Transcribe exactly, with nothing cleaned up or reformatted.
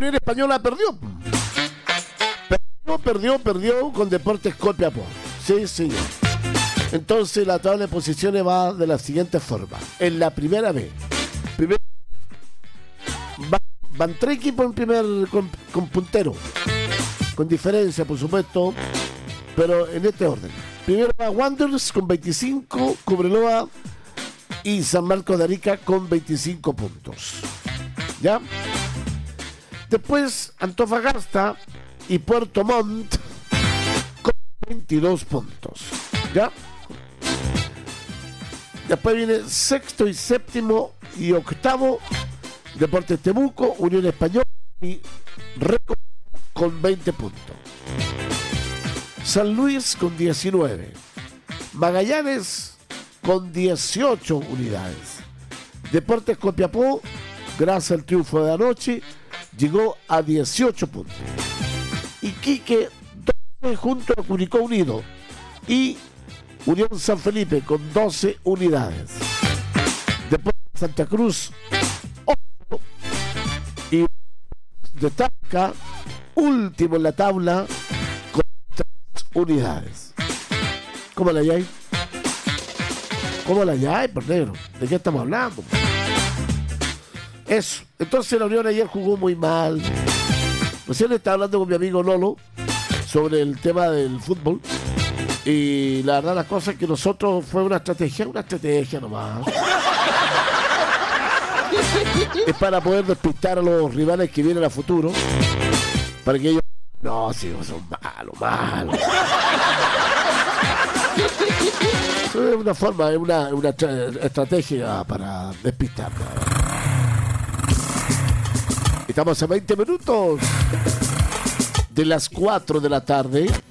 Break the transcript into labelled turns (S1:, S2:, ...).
S1: Unión Española perdió. Perdió, perdió, perdió con Deportes Copiapó. Sí, señor. Entonces la tabla de posiciones va de la siguiente forma. En la primera B, primer, va, van tres equipos en primer con, con puntero, con diferencia por supuesto, pero en este orden. Primero va Wanderers con veinticinco, Cobreloa y San Marcos de Arica con veinticinco puntos. ¿Ya? Después Antofagasta y Puerto Montt con veintidós puntos. ¿Ya? Después viene sexto y séptimo y octavo Deportes Temuco, Unión Española y Reco con veinte puntos. San Luis con diecinueve. Magallanes con dieciocho unidades. Deportes Copiapó, gracias al triunfo de anoche, llegó a dieciocho puntos. Iquique doce junto a Curicó Unido y Unión San Felipe con doce unidades. Deportes Santa Cruz ocho y destaca último en la tabla con tres unidades. ¿Cómo la hay? ¿Cómo la hay, por negro? ¿De qué estamos hablando? Eso. Entonces la Unión ayer jugó muy mal. Recién estaba hablando con mi amigo Lolo sobre el tema del fútbol. Y la verdad, las cosas que nosotros fue una estrategia, una estrategia nomás. Es para poder despistar a los rivales que vienen a futuro. Para que ellos. No, sí, son malos, malos. Es una forma, es una, una estrategia para despistar. Estamos a veinte minutos de las cuatro de la tarde.